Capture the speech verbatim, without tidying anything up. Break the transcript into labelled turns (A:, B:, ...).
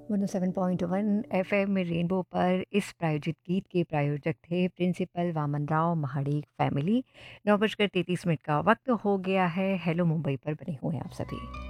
A: One O seven point one FM में rainbow पर इस प्रायोजित गीत के प्रायोजक थे प्रिंसिपल वामन राव महाडिक फैमिली। नौ बजकर तैंतीस मिनट का वक्त हो गया है। हेलो मुंबई पर बने हुए हैं आप सभी।